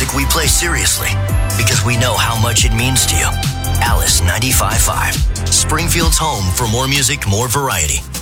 music we play seriously because we know how much it means to you. Alice 95.5, Springfield's home for more music, more variety.